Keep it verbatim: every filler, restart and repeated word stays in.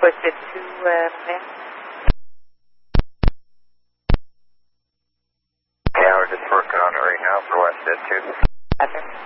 Westjet two, uh, man. Yeah, we're just working on it right now for Westjet two. Roger.